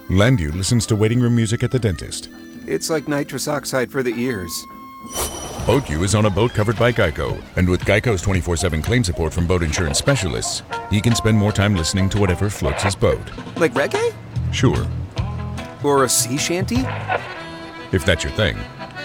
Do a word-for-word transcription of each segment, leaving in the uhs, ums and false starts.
Landu listens to waiting room music at the dentist. It's like nitrous oxide for the ears. BoatU is on a boat covered by Geico, and with Geico's twenty-four seven claim support from boat insurance specialists, he can spend more time listening to whatever floats his boat. Like reggae? Sure. Or a sea shanty? If that's your thing.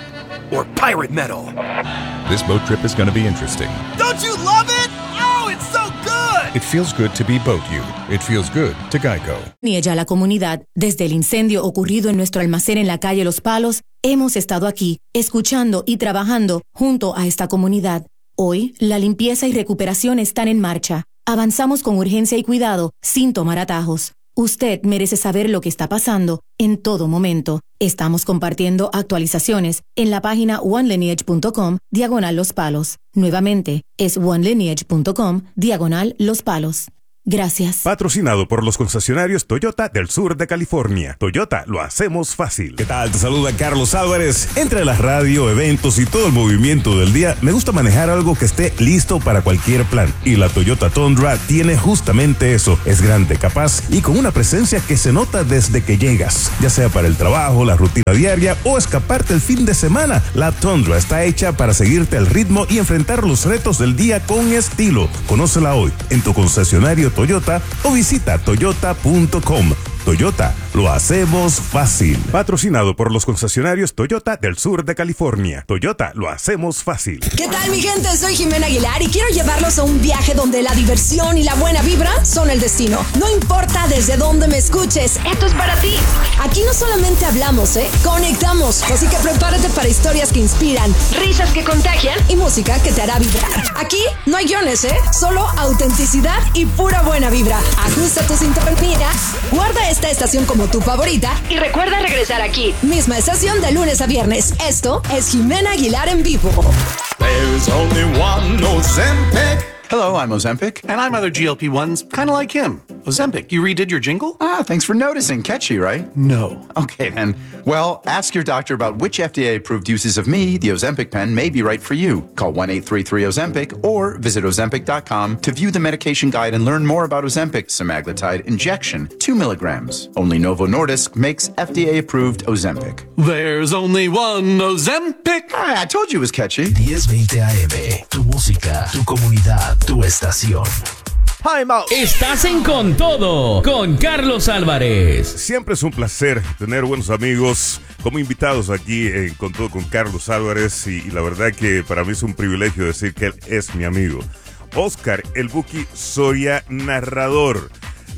Or pirate metal? This boat trip is going to be interesting. Don't you love it? Oh, it's so good! It feels good to be BoatU. It feels good to Geico. Ni ella la comunidad, desde el incendio ocurrido en nuestro almacén en la calle Los Palos, hemos estado aquí, escuchando y trabajando junto a esta comunidad. Hoy, la limpieza y recuperación están en marcha. Avanzamos con urgencia y cuidado, sin tomar atajos. Usted merece saber lo que está pasando en todo momento. Estamos compartiendo actualizaciones en la página one lineage punto com diagonal Los Palos. Nuevamente, es one lineage punto com diagonal Los Palos. Gracias. Patrocinado por los concesionarios Toyota del sur de California. Toyota, lo hacemos fácil. ¿Qué tal? Te saluda Carlos Álvarez. Entre la radio, eventos y todo el movimiento del día, me gusta manejar algo que esté listo para cualquier plan. Y la Toyota Tundra tiene justamente eso. Es grande, capaz y con una presencia que se nota desde que llegas. Ya sea para el trabajo, la rutina diaria o escaparte el fin de semana, la Tundra está hecha para seguirte al ritmo y enfrentar los retos del día con estilo. Conócela hoy en tu concesionario Toyota o visita toyota punto com. Toyota, lo hacemos fácil. Patrocinado por los concesionarios Toyota del sur de California. Toyota, lo hacemos fácil. ¿Qué tal, mi gente? Soy Jimena Aguilar y quiero llevarlos a un viaje donde la diversión y la buena vibra son el destino. No importa desde dónde me escuches, esto es para ti. Aquí no solamente hablamos, ¿eh? Conectamos. Así que prepárate para historias que inspiran, risas que contagian y música que te hará vibrar. Aquí no hay guiones, ¿eh? Solo autenticidad y pura buena vibra. Ajusta tu sintonía, guarda esta estación como tu favorita y recuerda regresar aquí. Misma estación de lunes a viernes. Esto es Jimena Aguilar en vivo. There's only one Ozempic. Hello, I'm Ozempic. And I'm other G L P ones, kind of like him. Ozempic, you redid your jingle? Ah, thanks for noticing. Catchy, right? No. Okay, then. Well, ask your doctor about which F D A-approved uses of me, the Ozempic pen, may be right for you. Call one eight three three Ozempic or visit ozempic dot com to view the medication guide and learn more about Ozempic semaglutide injection, two milligrams. Only Novo Nordisk makes F D A-approved Ozempic. There's only one Ozempic. Ah, I told you it was catchy. diez veinte A M, tu música, tu comunidad, tu estación. Time out. Estás en Con Todo con Carlos Álvarez. Siempre es un placer tener buenos amigos como invitados aquí en Con Todo con Carlos Álvarez y, y la verdad que para mí es un privilegio decir que él es mi amigo. Oscar El Buki Soria, narrador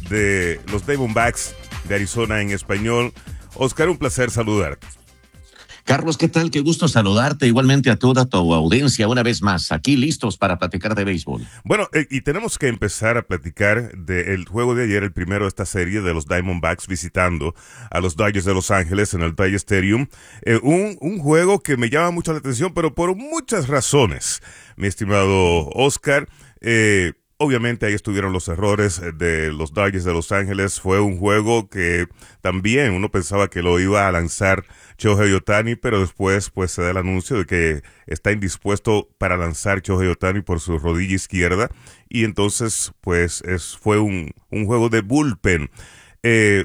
de los Diamondbacks de Arizona en español. Oscar, un placer saludarte. Carlos, ¿qué tal? Qué gusto saludarte, igualmente a toda tu audiencia una vez más, aquí listos para platicar de béisbol. Bueno, eh, y tenemos que empezar a platicar del juego de ayer, el primero de esta serie de los Diamondbacks visitando a los Dodgers de Los Ángeles en el Dodger Stadium. Eh, un, un juego que me llama mucho la atención, pero por muchas razones, mi estimado Oscar. Eh, Obviamente ahí estuvieron los errores de los Dodgers de Los Ángeles. Fue un juego que también uno pensaba que lo iba a lanzar Shohei Ohtani, pero después pues se da el anuncio de que está indispuesto para lanzar Shohei Ohtani por su rodilla izquierda. Y entonces pues es, fue un, un juego de bullpen. Eh,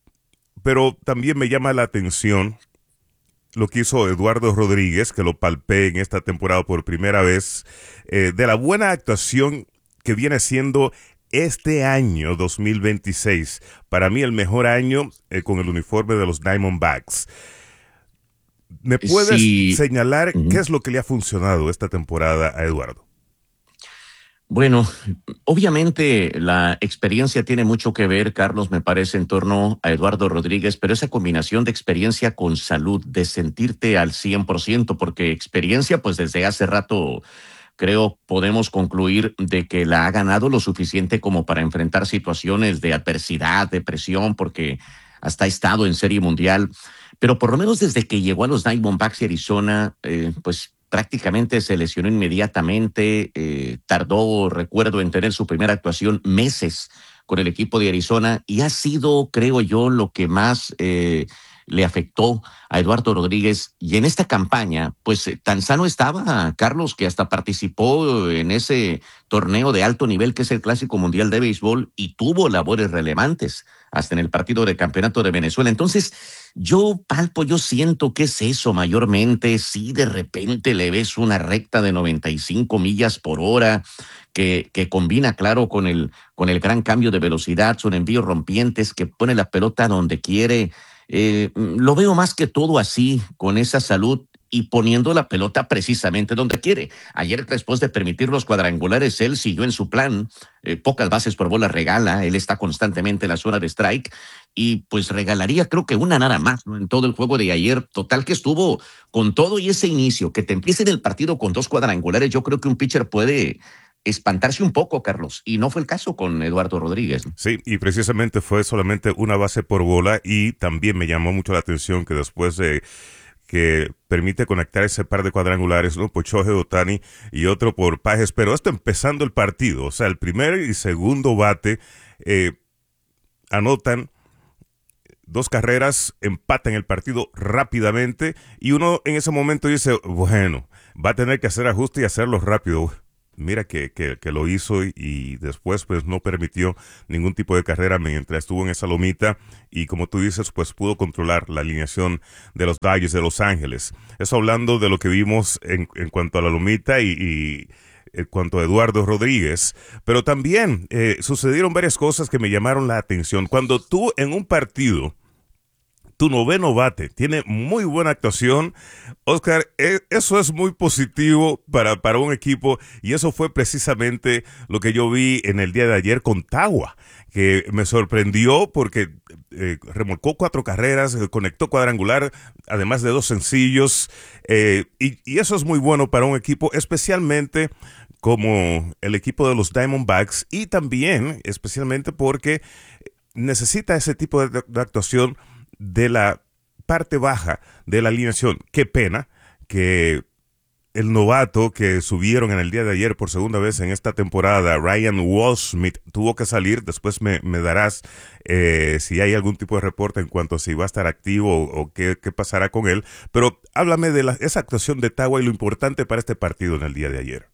pero también me llama la atención lo que hizo Eduardo Rodríguez, que lo palpé en esta temporada por primera vez, eh, de la buena actuación que viene siendo este año dos mil veintiséis. Para mí el mejor año eh, con el uniforme de los Diamondbacks. ¿Me puedes sí. señalar uh-huh. qué es lo que le ha funcionado esta temporada a Eduardo? Bueno, obviamente la experiencia tiene mucho que ver, Carlos, me parece, en torno a Eduardo Rodríguez, pero esa combinación de experiencia con salud, de sentirte al cien por ciento, porque experiencia, pues desde hace rato creo podemos concluir de que la ha ganado lo suficiente como para enfrentar situaciones de adversidad, de presión, porque hasta ha estado en Serie Mundial. Pero por lo menos desde que llegó a los Diamondbacks de Arizona, eh, pues prácticamente se lesionó inmediatamente. Eh, tardó, recuerdo, en tener su primera actuación meses con el equipo de Arizona y ha sido, creo yo, lo que más... Eh, le afectó a Eduardo Rodríguez. Y en esta campaña, pues tan sano estaba Carlos que hasta participó en ese torneo de alto nivel que es el Clásico Mundial de Béisbol y tuvo labores relevantes hasta en el partido de campeonato de Venezuela. Entonces, yo palpo, yo siento que es eso mayormente. Si de repente le ves una recta de noventa y cinco millas por hora, que, que combina, claro, con el, con el gran cambio de velocidad, son envíos rompientes, que pone la pelota donde quiere. Eh, lo veo más que todo así, con esa salud y poniendo la pelota precisamente donde quiere. Ayer, después de permitir los cuadrangulares, él siguió en su plan. Eh, pocas bases por bola regala, él está constantemente en la zona de strike y pues regalaría creo que una nada más, ¿no? En todo el juego de ayer. Total que estuvo con todo y ese inicio, que te empiecen el partido con dos cuadrangulares, yo creo que un pitcher puede espantarse un poco, Carlos, y no fue el caso con Eduardo Rodríguez. Sí, y precisamente fue solamente una base por bola y también me llamó mucho la atención que después de que permite conectar ese par de cuadrangulares, uno por Shohei Ohtani y otro por Pages, pero esto empezando el partido, o sea, el primer y segundo bate eh, anotan dos carreras, empatan el partido rápidamente y uno en ese momento dice, bueno, va a tener que hacer ajuste y hacerlo rápido. Mira que, que, que lo hizo y, y después pues no permitió ningún tipo de carrera mientras estuvo en esa lomita y como tú dices pues pudo controlar la alineación de los Dodgers de Los Ángeles. Eso hablando de lo que vimos en, en cuanto a la lomita y, y en cuanto a Eduardo Rodríguez, pero también eh, sucedieron varias cosas que me llamaron la atención. Cuando tú en un partido tu noveno bate tiene muy buena actuación, Oscar, eso es muy positivo para, para un equipo y eso fue precisamente lo que yo vi en el día de ayer con Tagua, que me sorprendió porque eh, remolcó cuatro carreras, eh, conectó cuadrangular, además de dos sencillos, eh, y, y eso es muy bueno para un equipo, especialmente como el equipo de los Diamondbacks y también especialmente porque necesita ese tipo de, de actuación de la parte baja de la alineación. Qué pena que el novato que subieron en el día de ayer por segunda vez en esta temporada, Ryan Walsmith, tuvo que salir. Después me, me darás eh, si hay algún tipo de reporte en cuanto a si va a estar activo o, o qué, qué pasará con él. Pero háblame de la, esa actuación de Tagua y lo importante para este partido en el día de ayer.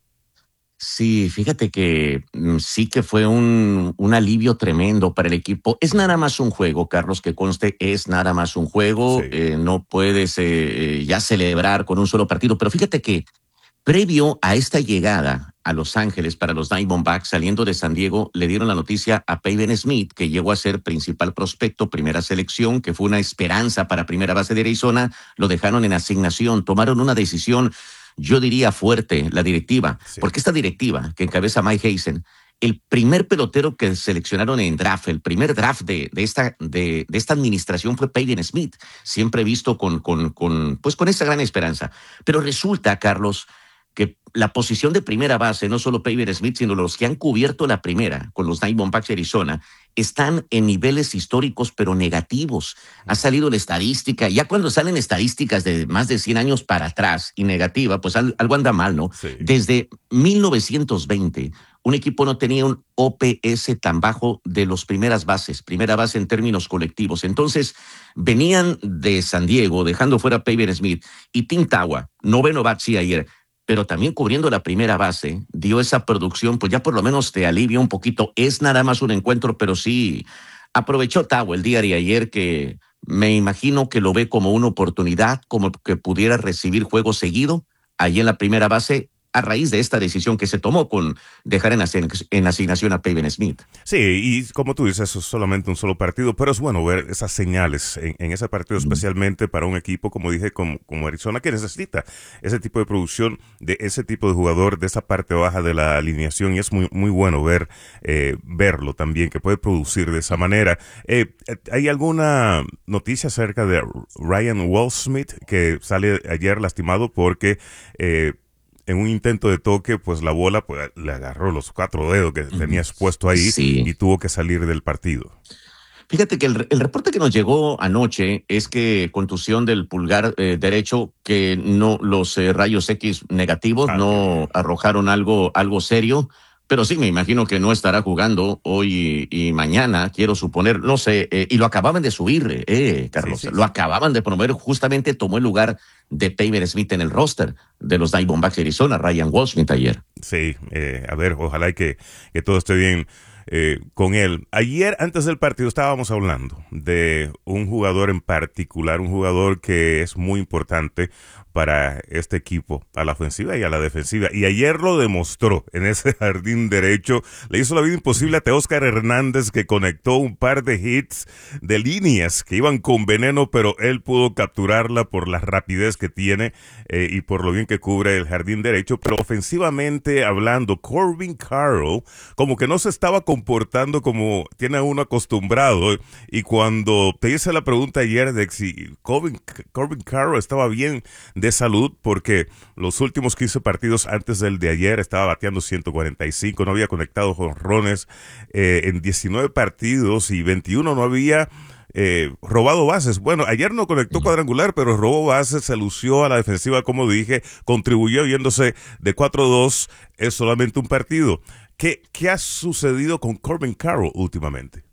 Sí, fíjate que mm, sí que fue un, un alivio tremendo para el equipo. Es nada más un juego, Carlos, que conste, es nada más un juego. Sí. Eh, no puedes eh, ya celebrar con un solo partido. Pero fíjate que previo a esta llegada a Los Ángeles para los Diamondbacks, saliendo de San Diego, le dieron la noticia a Pavin Smith, que llegó a ser principal prospecto, primera selección, que fue una esperanza para primera base de Arizona. Lo dejaron en asignación, tomaron una decisión, yo diría fuerte, la directiva, sí. Porque esta directiva que encabeza Mike Hazen, el primer pelotero que seleccionaron en draft, el primer draft de, de, esta, de, de esta administración fue Pavin Smith, siempre visto con, con, con, pues con esa gran esperanza. Pero resulta, Carlos, que la posición de primera base, no solo Pavin Smith, sino los que han cubierto la primera con los Diamondbacks de Arizona, están en niveles históricos, pero negativos. Ha salido la estadística, ya cuando salen estadísticas de más de cien años para atrás y negativa, pues algo anda mal, ¿no? Sí. Desde mil novecientos veinte, un equipo no tenía un O P S tan bajo de las primeras bases, primera base en términos colectivos. Entonces, venían de San Diego, dejando fuera a Pavin Smith, y Tim Tagua, noveno bat sí ayer, pero también cubriendo la primera base, dio esa producción, pues ya por lo menos te alivia un poquito. Es nada más un encuentro, pero sí aprovechó Tagua el día de ayer, que me imagino que lo ve como una oportunidad, como que pudiera recibir juego seguido allí en la primera base, a raíz de esta decisión que se tomó con dejar en, asign- en asignación a Pavin Smith. Sí, y como tú dices, eso es solamente un solo partido, pero es bueno ver esas señales en, en ese partido, mm. especialmente para un equipo, como dije, como, como Arizona, que necesita ese tipo de producción de ese tipo de jugador, de esa parte baja de la alineación, y es muy, muy bueno ver eh, verlo también, que puede producir de esa manera. Eh, ¿Hay alguna noticia acerca de Ryan Walsmith, que sale ayer lastimado porque eh, en un intento de toque, pues la bola pues, le agarró los cuatro dedos que tenía expuesto ahí, sí. Y tuvo que salir del partido? Fíjate que el, el reporte que nos llegó anoche es que contusión del pulgar eh, derecho, que no los eh, rayos X negativos ah, no arrojaron algo, algo serio. pero sí me imagino que no estará jugando hoy y, y mañana, quiero suponer, no sé, eh, y lo acababan de subir, eh, Carlos, sí, sí, lo sí. acababan de promover, justamente tomó el lugar de Pavin Smith en el roster de los Diamondbacks de Arizona, Ryan Goldschmidt ayer. Sí, eh, a ver, ojalá que, que todo esté bien eh, con él. Ayer, antes del partido, estábamos hablando de un jugador en particular, un jugador que es muy importante para este equipo, a la ofensiva y a la defensiva. Y ayer lo demostró en ese jardín derecho. Le hizo la vida imposible a Teóscar Hernández, que conectó un par de hits de líneas que iban con veneno, pero él pudo capturarla por la rapidez que tiene eh, y por lo bien que cubre el jardín derecho. Pero ofensivamente hablando, Corbin Carroll como que no se estaba comportando como tiene uno acostumbrado. Y cuando te hice la pregunta ayer de si Corbin, Corbin Carroll estaba bien de salud, porque los últimos quince partidos antes del de ayer estaba bateando ciento cuarenta y cinco, no había conectado jonrones eh, en diecinueve partidos y veintiuno no había eh, robado bases. Bueno, ayer no conectó cuadrangular, pero robó bases, se lució a la defensiva, como dije, contribuyó yéndose de cuatro dos, es solamente un partido. ¿Qué, qué ha sucedido con Corbin Carroll últimamente?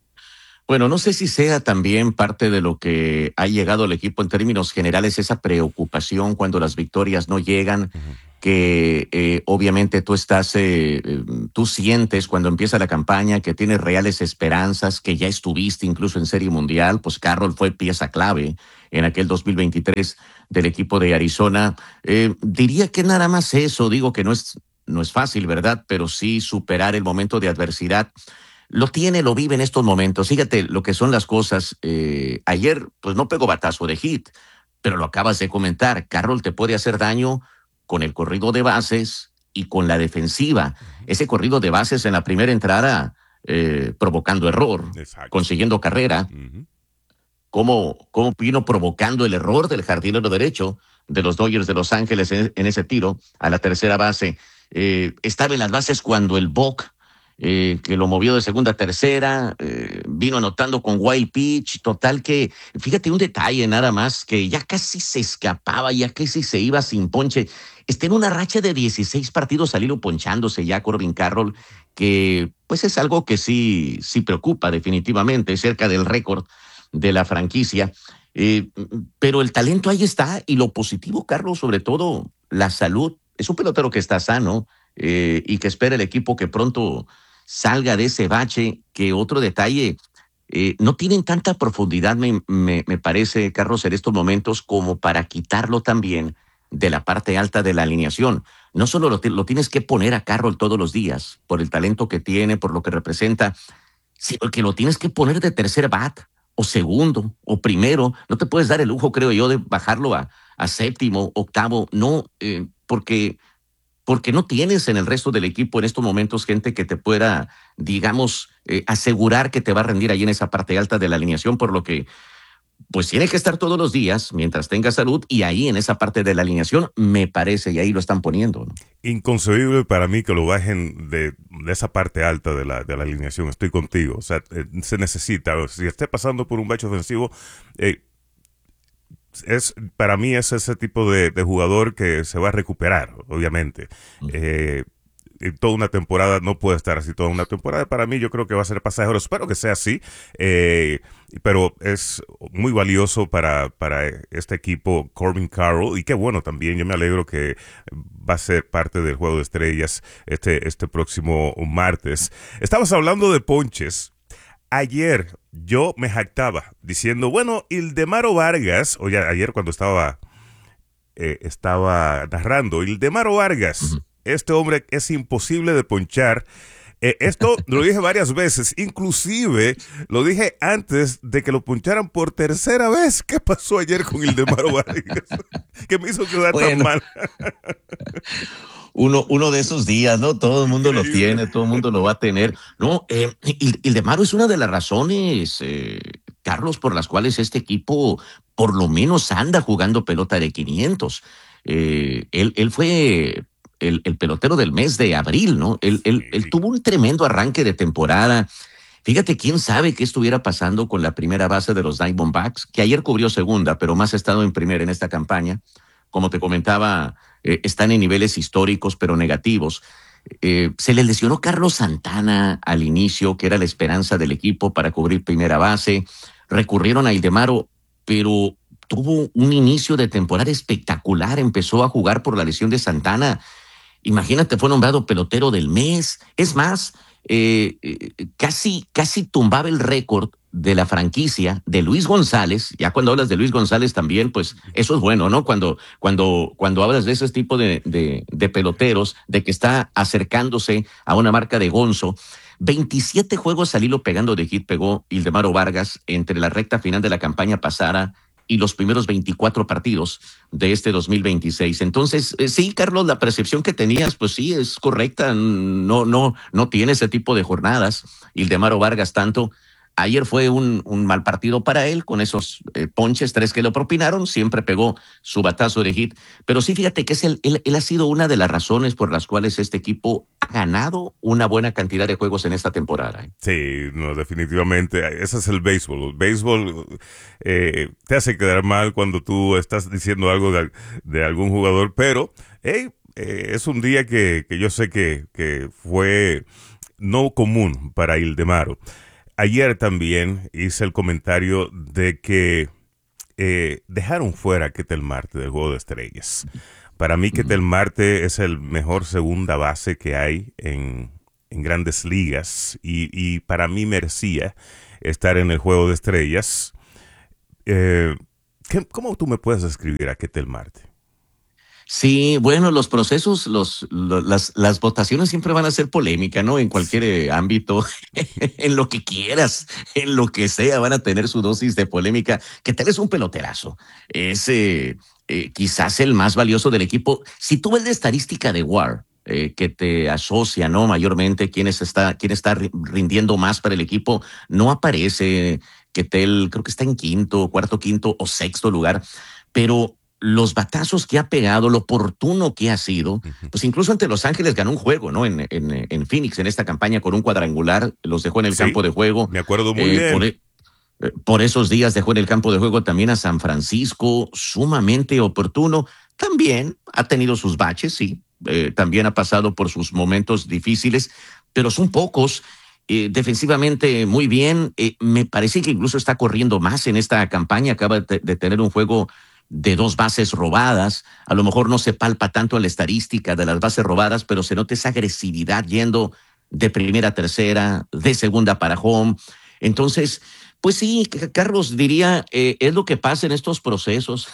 Bueno, no sé si sea también parte de lo que ha llegado al equipo en términos generales, esa preocupación cuando las victorias no llegan, uh-huh. que eh, obviamente tú estás, eh, tú sientes cuando empieza la campaña que tienes reales esperanzas, que ya estuviste incluso en Serie Mundial, pues Carroll fue pieza clave en aquel dos mil veintitrés del equipo de Arizona. Eh, diría que nada más eso, digo que no es, no es fácil, ¿verdad? Pero sí superar el momento de adversidad. Lo tiene, lo vive en estos momentos. Fíjate lo que son las cosas. Eh, ayer, pues no pegó batazo de hit, pero lo acabas de comentar. Carroll te puede hacer daño con el corrido de bases y con la defensiva. Ese corrido de bases en la primera entrada, eh, provocando error, Exacto. consiguiendo carrera. Uh-huh. ¿Cómo, cómo vino provocando el error del jardinero derecho de los Dodgers de Los Ángeles en, en ese tiro a la tercera base? Eh, estaba en las bases cuando el Buck, Eh, que lo movió de segunda a tercera, eh, vino anotando con wild pitch, total que, fíjate un detalle nada más, que ya casi se escapaba, ya casi se iba sin ponche. Está en una racha de dieciséis partidos al hilo ponchándose ya Corbin Carroll, que pues es algo que sí, sí preocupa definitivamente, cerca del récord de la franquicia. Eh, pero el talento ahí está, y lo positivo, Carlos, sobre todo la salud. Es un pelotero que está sano, eh, y que espera el equipo que pronto salga de ese bache. Que otro detalle, eh, no tienen tanta profundidad, me, me, me parece, Carlos, en estos momentos, como para quitarlo también de la parte alta de la alineación. No solo lo, lo tienes que poner a Carroll todos los días, por el talento que tiene, por lo que representa, sino que lo tienes que poner de tercer bat, o segundo, o primero. No te puedes dar el lujo, creo yo, de bajarlo a, a séptimo, octavo, no, eh, porque... porque no tienes en el resto del equipo en estos momentos gente que te pueda, digamos, eh, asegurar que te va a rendir ahí en esa parte alta de la alineación, por lo que pues tiene que estar todos los días mientras tenga salud, y ahí en esa parte de la alineación me parece, y ahí lo están poniendo, ¿no? Inconcebible para mí que lo bajen de, de esa parte alta de la, de la alineación. Estoy contigo, o sea, eh, se necesita, si esté pasando por un bache ofensivo, eh, es para mí es ese tipo de, de jugador que se va a recuperar, obviamente. Uh-huh. Eh, toda una temporada no puede estar así, toda una temporada para mí yo creo que va a ser pasajero, espero que sea así, eh, pero es muy valioso para, para este equipo Corbin Carroll, y qué bueno también, yo me alegro que va a ser parte del Juego de Estrellas este, este próximo martes. Estamos hablando de ponches. Ayer yo me jactaba diciendo, bueno, Ildemaro Vargas, oye, ayer cuando estaba, eh, estaba narrando, Ildemaro Vargas, uh-huh. este hombre es imposible de ponchar. Eh, esto lo dije varias veces, inclusive lo dije antes de que lo poncharan por tercera vez. ¿Qué pasó ayer con Ildemaro Vargas? Que me hizo quedar bueno. tan mal. Uno, uno de esos días, ¿no? Todo el mundo lo tiene, todo el mundo lo va a tener. No, eh, Ildemaro es una de las razones, eh, Carlos, por las cuales este equipo por lo menos anda jugando pelota de quinientos. Eh, él, él fue el, el pelotero del mes de abril, ¿no? Él, él, él tuvo un tremendo arranque de temporada. Fíjate, quién sabe qué estuviera pasando con la primera base de los Diamondbacks, que ayer cubrió segunda, pero más ha estado en primera en esta campaña. Como te comentaba, eh, están en niveles históricos, pero negativos. Eh, se le lesionó Carlos Santana al inicio, que era la esperanza del equipo para cubrir primera base. Recurrieron a Ildemaro, pero tuvo un inicio de temporada espectacular. Empezó a jugar por la lesión de Santana. Imagínate, fue nombrado pelotero del mes. Es más, eh, eh, casi, casi tumbaba el récord de la franquicia de Luis González. Ya cuando hablas de Luis González también, pues eso es bueno, ¿no? Cuando, cuando, cuando hablas de ese tipo de, de, de peloteros, de que está acercándose a una marca de Gonzo. veintisiete juegos al hilo pegando de hit pegó Ildemaro Vargas entre la recta final de la campaña pasada y los primeros veinticuatro partidos de este dos mil veintiséis. Entonces, eh, sí, Carlos, la percepción que tenías, pues sí, es correcta. No, no, no tiene ese tipo de jornadas. Ildemaro Vargas tanto. Ayer fue un, un mal partido para él, con esos eh, ponches, tres que le propinaron, siempre pegó su batazo de hit. Pero sí, fíjate que es el, él, él ha sido una de las razones por las cuales este equipo ha ganado una buena cantidad de juegos en esta temporada. ¿eh? Sí, no, definitivamente. Ese es el béisbol. El béisbol eh, te hace quedar mal cuando tú estás diciendo algo de, de algún jugador, pero hey, eh, es un día que, que yo sé que, que fue no común para Ildemaro. Ayer también hice el comentario de que eh, dejaron fuera a Ketel Marte del Juego de Estrellas. Para mí, Ketel Marte es el mejor segunda base que hay en, en Grandes Ligas y, y para mí merecía estar en el Juego de Estrellas. Eh, ¿qué, ¿Cómo tú me puedes describir a Ketel Marte? Sí, bueno, los procesos, los, los las, las votaciones siempre van a ser polémica, ¿no? En cualquier eh, ámbito, en lo que quieras, en lo que sea, van a tener su dosis de polémica. Ketel es un peloterazo, es eh, eh, quizás el más valioso del equipo. Si tú ves la estadística de W A R, eh, que te asocia, ¿no? Mayormente quién está, quién está rindiendo más para el equipo, no aparece Ketel, creo que está en quinto, cuarto, quinto o sexto lugar, pero los batazos que ha pegado, lo oportuno que ha sido, pues incluso ante Los Ángeles ganó un juego, ¿no? En, en, en Phoenix, en esta campaña con un cuadrangular, los dejó en el sí, campo de juego. Me acuerdo muy eh, bien. Por, por esos días dejó en el campo de juego también a San Francisco, sumamente oportuno. También ha tenido sus baches, sí, eh, también ha pasado por sus momentos difíciles, pero son pocos. Eh, defensivamente muy bien, eh, me parece que incluso está corriendo más en esta campaña, acaba de, de tener un juego de dos bases robadas, a lo mejor no se palpa tanto en la estadística de las bases robadas, pero se nota esa agresividad yendo de primera a tercera, de segunda para home. Entonces, pues sí, Carlos, diría, eh, es lo que pasa en estos procesos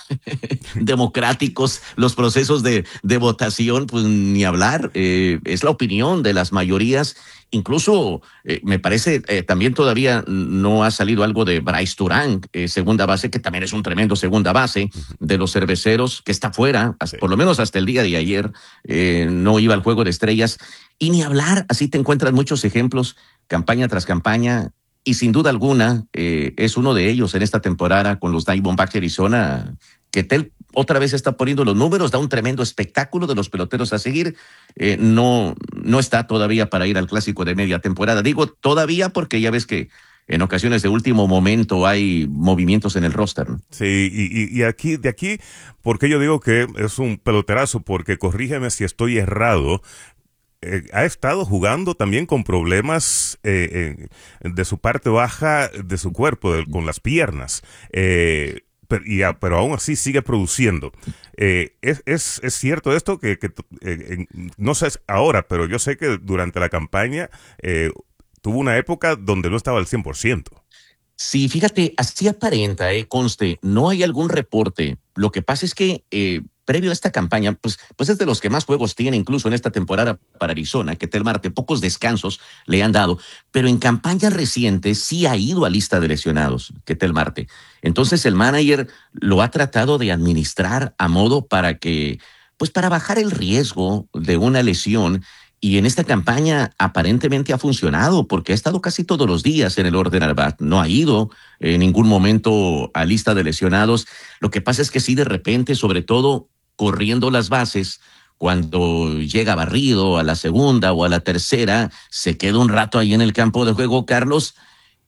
democráticos, los procesos de, de votación, pues ni hablar, eh, es la opinión de las mayorías. Incluso eh, me parece eh, también todavía no ha salido algo de Bryce Turang, eh, segunda base, que también es un tremendo segunda base de los Cerveceros, que está fuera, hasta, por lo menos hasta el día de ayer, eh, no iba al Juego de Estrellas. Y ni hablar, así te encuentras muchos ejemplos, campaña tras campaña, y sin duda alguna eh, es uno de ellos en esta temporada con los Diamondbacks de Arizona. Ketel otra vez está poniendo los números, da un tremendo espectáculo de los peloteros a seguir. Eh, no, no está todavía para ir al clásico de media temporada. Digo todavía porque ya ves que en ocasiones de último momento hay movimientos en el roster, ¿no? Sí, y, y aquí, de aquí, porque yo digo que es un peloterazo, porque corrígeme si estoy errado, Eh, ha estado jugando también con problemas eh, eh, de su parte baja de su cuerpo, de, con las piernas, eh, pero, y, pero aún así sigue produciendo. Eh, es, es, es cierto esto que, que eh, no sé ahora, pero yo sé que durante la campaña eh, tuvo una época donde no estaba al cien por ciento. Sí, fíjate, así aparenta, eh, conste, no hay algún reporte. Lo que pasa es que eh, previo a esta campaña, pues, pues es de los que más juegos tiene incluso en esta temporada para Arizona, Ketel Marte, pocos descansos le han dado, pero en campañas recientes sí ha ido a lista de lesionados, Ketel Marte. Entonces el manager lo ha tratado de administrar a modo para que, pues para bajar el riesgo de una lesión. Y en esta campaña aparentemente ha funcionado porque ha estado casi todos los días en el orden al bat. No ha ido en ningún momento a lista de lesionados. Lo que pasa es que sí, de repente, sobre todo corriendo las bases, cuando llega barrido a la segunda o a la tercera, se queda un rato ahí en el campo de juego, Carlos,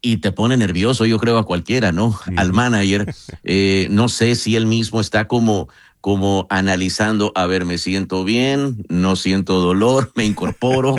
y te pone nervioso, yo creo, a cualquiera, ¿no? Sí. Al manager. Eh, no sé si él mismo está como, como analizando, a ver, me siento bien, no siento dolor, me incorporo.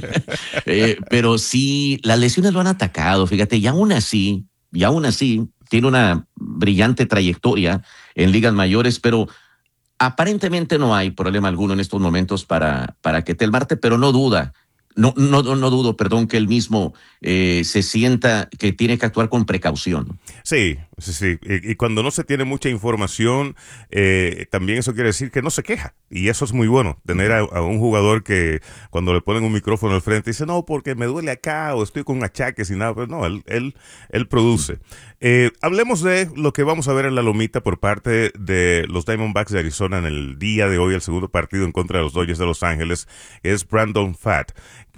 eh, pero sí, las lesiones lo han atacado, fíjate, y aún así, y aún así, tiene una brillante trayectoria en ligas mayores, pero aparentemente no hay problema alguno en estos momentos para, para Ketel Marte, pero no duda. No, no, no dudo, perdón, que él mismo eh, se sienta que tiene que actuar con precaución. Sí, sí, sí. Y, y cuando no se tiene mucha información, eh, también eso quiere decir que no se queja. Y eso es muy bueno, tener a, a un jugador que cuando le ponen un micrófono al frente dice, no, porque me duele acá o estoy con achaques y nada. Pero no, él, él, él produce. Eh, hablemos de lo que vamos a ver en la lomita por parte de los Diamondbacks de Arizona en el día de hoy, el segundo partido en contra de los Dodgers de Los Ángeles, es Brandon Pfaadt.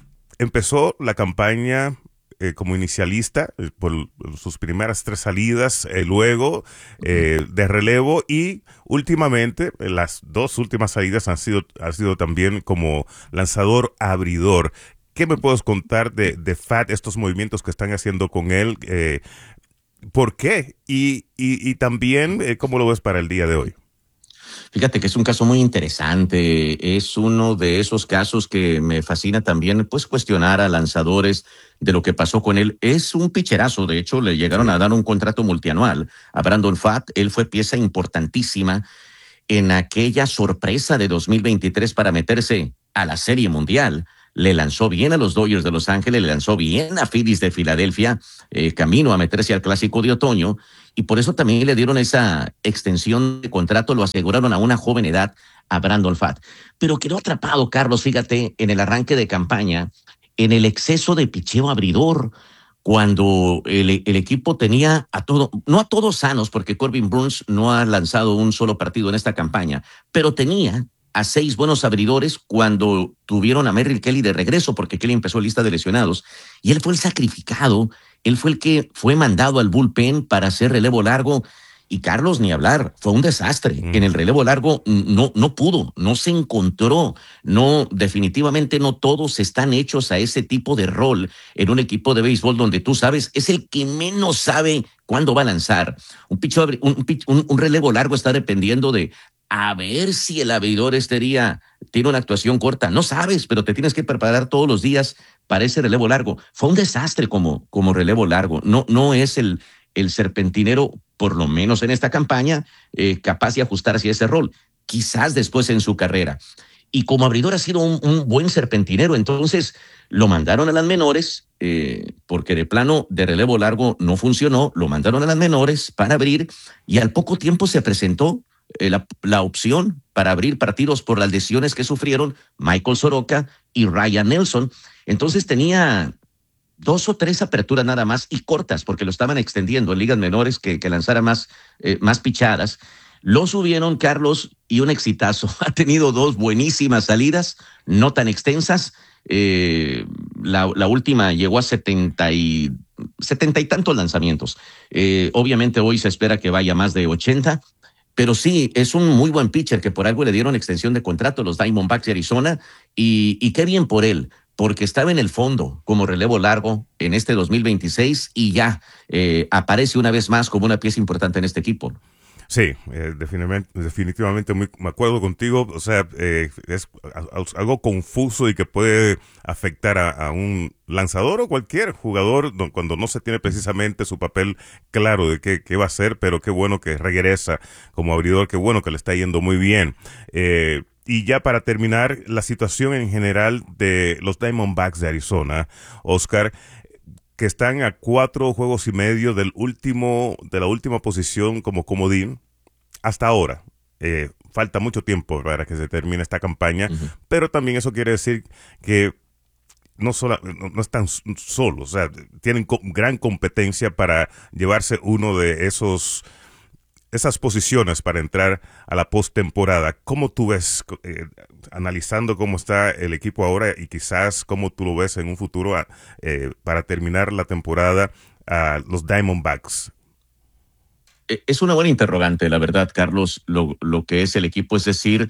Empezó la campaña eh, como inicialista eh, por sus primeras tres salidas, eh, luego eh, de relevo y últimamente eh, las dos últimas salidas han sido, han sido también como lanzador abridor. ¿Qué me puedes contar de, de Pfaadt, estos movimientos que están haciendo con él? Eh, ¿Por qué? Y, y, y también, eh, ¿cómo lo ves para el día de hoy? Fíjate que es un caso muy interesante, es uno de esos casos que me fascina también, pues cuestionar a lanzadores de lo que pasó con él. Es un picherazo, de hecho le llegaron a dar un contrato multianual a Brandon Pfaadt, él fue pieza importantísima en aquella sorpresa de dos mil veintitrés para meterse a la Serie Mundial. Le lanzó bien a los Dodgers de Los Ángeles, le lanzó bien a Phillies de Filadelfia, eh, camino a meterse al Clásico de Otoño, y por eso también le dieron esa extensión de contrato, lo aseguraron a una joven edad a Brandon Pfaadt. Pero quedó atrapado, Carlos, fíjate, en el arranque de campaña, en el exceso de picheo abridor, cuando el, el equipo tenía a todo, no a todos sanos, porque Corbin Burnes no ha lanzado un solo partido en esta campaña, pero tenía a seis buenos abridores cuando tuvieron a Merrill Kelly de regreso, porque Kelly empezó lista de lesionados, y él fue el sacrificado, él fue el que fue mandado al bullpen para hacer relevo largo, y Carlos, ni hablar, fue un desastre. Mm. En el relevo largo no, no pudo, no se encontró, no, definitivamente no todos están hechos a ese tipo de rol en un equipo de béisbol donde tú sabes, es el que menos sabe cuándo va a lanzar. Un, picho, un, un, un relevo largo está dependiendo de a ver si el abridor este día tiene una actuación corta. No sabes, pero te tienes que preparar todos los días para ese relevo largo. Fue un desastre como, como relevo largo. No, no es el, el serpentinero, por lo menos en esta campaña, eh, capaz de ajustarse a ese rol. Quizás después en su carrera. Y como abridor ha sido un, un buen serpentinero, entonces lo mandaron a las menores, eh, porque de plano de relevo largo no funcionó, lo mandaron a las menores para abrir, y al poco tiempo se presentó Eh, la, la opción para abrir partidos por las lesiones que sufrieron Michael Soroka y Ryan Nelson. Entonces tenía dos o tres aperturas nada más y cortas, porque lo estaban extendiendo en ligas menores que, que lanzara más, eh, más pichadas. Lo subieron, Carlos, y un exitazo. Ha tenido dos buenísimas salidas, no tan extensas. Eh, la, la última llegó a setenta y, setenta y tantos lanzamientos. Eh, obviamente hoy se espera que vaya más de ochenta. Pero sí, es un muy buen pitcher que por algo le dieron extensión de contrato a los Diamondbacks de Arizona y, y qué bien por él, porque estaba en el fondo como relevo largo en este dos mil veintiséis y ya eh, aparece una vez más como una pieza importante en este equipo. Sí, eh, definitivamente, definitivamente muy, me acuerdo contigo, o sea, eh, es algo confuso y que puede afectar a, a un lanzador o cualquier jugador cuando no se tiene precisamente su papel claro de qué, qué va a hacer, pero qué bueno que regresa como abridor, qué bueno que le está yendo muy bien. Eh, y ya para terminar, la situación en general de los Diamondbacks de Arizona, Oscar, que están a cuatro juegos y medio del último, de la última posición como comodín hasta ahora. Eh, falta mucho tiempo para que se termine esta campaña, uh-huh. Pero también eso quiere decir que no, sola, no, no están solos, o sea, tienen co- gran competencia para llevarse uno de esos esas posiciones para entrar a la postemporada. ¿Cómo tú ves, eh, analizando cómo está el equipo ahora y quizás cómo tú lo ves en un futuro eh, para terminar la temporada a los Diamondbacks? Es una buena interrogante, la verdad, Carlos, lo, lo que es el equipo. Es decir,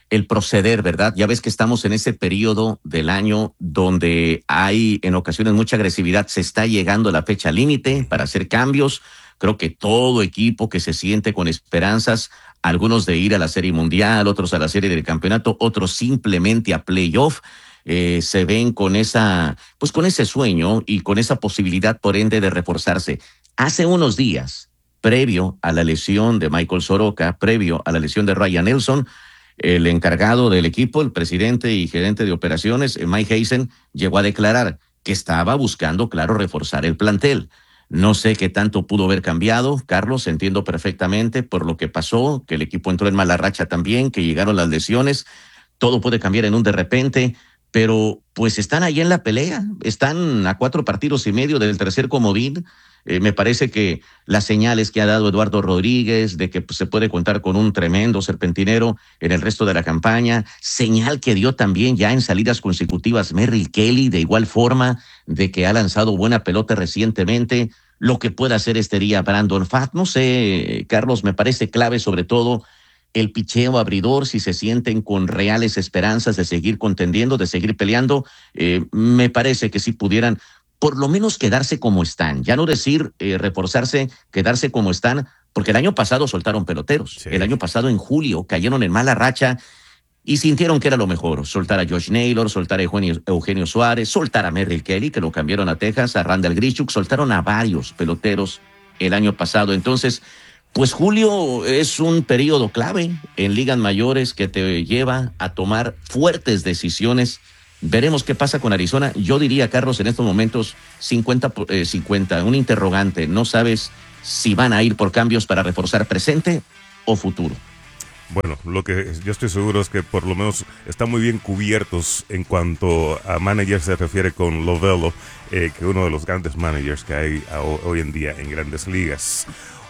el proceder, ¿verdad? Ya ves que estamos en ese periodo del año donde hay en ocasiones mucha agresividad. Se está llegando a la fecha límite para hacer cambios. Creo que todo equipo que se siente con esperanzas, algunos de ir a la Serie Mundial, otros a la Serie del Campeonato, otros simplemente a playoff, eh, se ven con esa, pues con ese sueño y con esa posibilidad, por ende, de reforzarse. Hace unos días, previo a la lesión de Michael Soroka, previo a la lesión de Ryan Nelson, el encargado del equipo, el presidente y gerente de operaciones, Mike Hazen, llegó a declarar que estaba buscando, claro, reforzar el plantel. No sé qué tanto pudo haber cambiado, Carlos, entiendo perfectamente por lo que pasó, que el equipo entró en mala racha también, que llegaron las lesiones, todo puede cambiar en un de repente, pero pues están ahí en la pelea, están a cuatro partidos y medio del tercer comodín. Eh, me parece que las señales que ha dado Eduardo Rodríguez de que pues, se puede contar con un tremendo serpentinero en el resto de la campaña, señal que dio también ya en salidas consecutivas Merrill Kelly, de igual forma de que ha lanzado buena pelota recientemente, lo que pueda hacer este día Brandon Pfaadt, no sé, Carlos, me parece clave sobre todo el picheo abridor, si se sienten con reales esperanzas de seguir contendiendo, de seguir peleando, eh, me parece que si pudieran por lo menos quedarse como están, ya no decir eh, reforzarse, quedarse como están, porque el año pasado soltaron peloteros, sí. El año pasado en julio cayeron en mala racha y sintieron que era lo mejor, soltar a Josh Naylor, soltar a Eugenio, Eugenio Suárez, soltar a Merrill Kelly, que lo cambiaron a Texas, a Randall Grichuk, soltaron a varios peloteros el año pasado. Entonces, pues julio es un periodo clave en ligas mayores que te lleva a tomar fuertes decisiones. Veremos qué pasa con Arizona. Yo diría, Carlos, en estos momentos cincuenta, eh, cincuenta, un interrogante. No sabes si van a ir por cambios para reforzar presente o futuro. Bueno, lo que yo estoy seguro es que por lo menos están muy bien cubiertos en cuanto a manager se refiere con Lovullo, eh, que uno de los grandes managers que hay a, hoy en día en grandes ligas.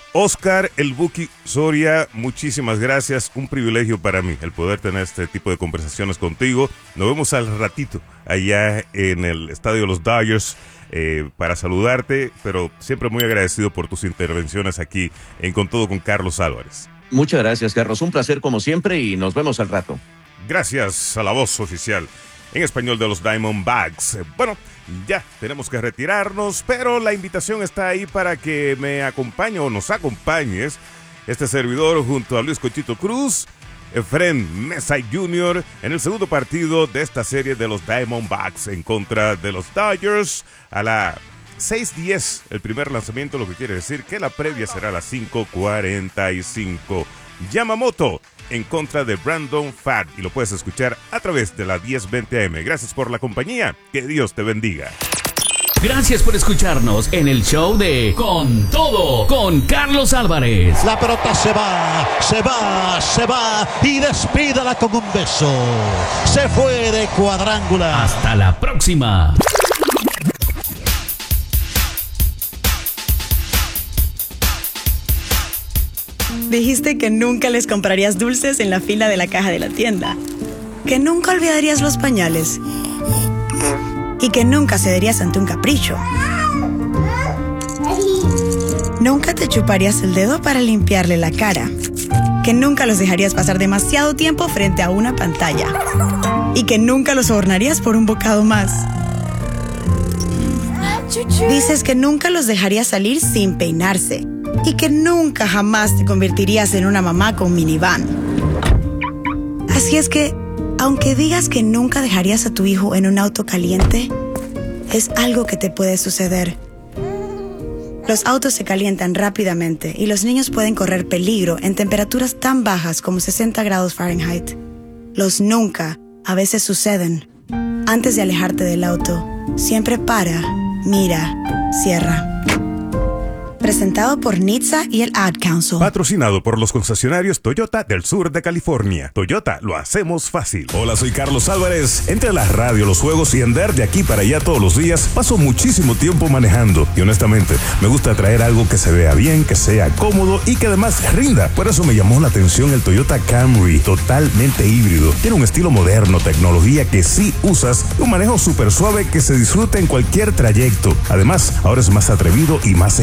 Oscar El Buki Soria, muchísimas gracias, un privilegio para mí el poder tener este tipo de conversaciones contigo. Nos vemos al ratito allá en el estadio de los Dodgers eh, para saludarte, pero siempre muy agradecido por tus intervenciones aquí en Con Todo con Carlos Álvarez. Muchas gracias, Carlos, un placer como siempre y nos vemos al rato. Gracias a la voz oficial en español de los Diamondbacks. Bueno, ya tenemos que retirarnos, pero la invitación está ahí para que me acompañe o nos acompañes. Este servidor junto a Luis Cochito Cruz, Efren Mesa junior en el segundo partido de esta serie de los Diamondbacks en contra de los Dodgers a la seis diez el primer lanzamiento, lo que quiere decir que la previa será a las cinco cuarenta y cinco. Yamamoto en contra de Brandon Pfaadt y lo puedes escuchar a través de la diez veinte A M. Gracias por la compañía, que Dios te bendiga. Gracias por escucharnos en el show de Con Todo con Carlos Álvarez. La pelota se va, se va, se va y despídala con un beso. Se fue de cuadrangular. Hasta la próxima. Dijiste que nunca les comprarías dulces en la fila de la caja de la tienda, que nunca olvidarías los pañales y que nunca cederías ante un capricho. Nunca te chuparías el dedo para limpiarle la cara, que nunca los dejarías pasar demasiado tiempo frente a una pantalla y que nunca los sobornarías por un bocado más. Dices que nunca los dejarías salir sin peinarse y que nunca jamás te convertirías en una mamá con minivan. Así es que, aunque digas que nunca dejarías a tu hijo en un auto caliente, es algo que te puede suceder. Los autos se calientan rápidamente y los niños pueden correr peligro en temperaturas tan bajas como sesenta grados Fahrenheit. Los nunca a veces suceden. Antes de alejarte del auto, siempre para, mira, cierra. Presentado por N H T S A y el Ad Council. Patrocinado por los concesionarios Toyota del sur de California. Toyota, lo hacemos fácil. Hola, soy Carlos Álvarez. Entre la radio, los juegos y andar de aquí para allá todos los días, paso muchísimo tiempo manejando. Y honestamente, me gusta traer algo que se vea bien, que sea cómodo y que además rinda. Por eso me llamó la atención el Toyota Camry. Totalmente híbrido. Tiene un estilo moderno, tecnología que sí usas, un manejo súper suave que se disfruta en cualquier trayecto. Además, ahora es más atrevido y más eficiente.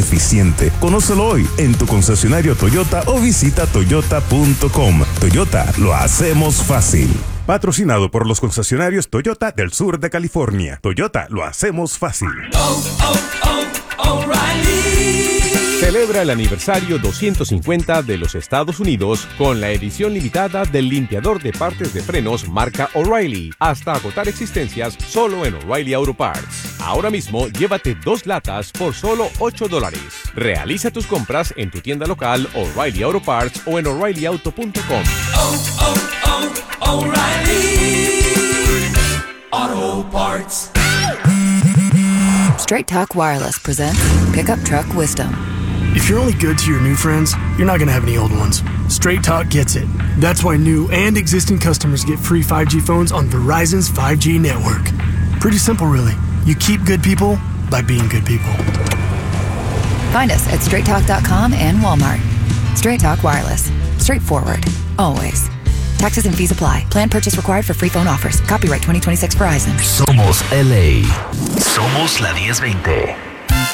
diferente. Conócelo hoy en tu concesionario Toyota o visita toyota punto com. Toyota, lo hacemos fácil. Patrocinado por los concesionarios Toyota del sur de California. Toyota, lo hacemos fácil. Oh, oh, oh, O'Reilly. Celebra el aniversario doscientos cincuenta de los Estados Unidos con la edición limitada del limpiador de partes de frenos marca O'Reilly, hasta agotar existencias solo en O'Reilly Auto Parts. Ahora mismo llévate dos latas por solo ocho dólares. Realiza tus compras en tu tienda local O'Reilly Auto Parts o en o'Reilly auto punto com. Oh, oh, oh, O'Reilly Auto Parts. Straight Talk Wireless presents Pickup Truck Wisdom. If you're only good to your new friends, you're not going to have any old ones. Straight Talk gets it. That's why new and existing customers get free five G phones on Verizon's five G network. Pretty simple, really. You keep good people by being good people. Find us at straight talk dot com and Walmart. Straight Talk Wireless. Straightforward. Always. Taxes and fees apply. Plan purchase required for free phone offers. Copyright twenty twenty-six Verizon. Somos L A. Somos la diez veinte.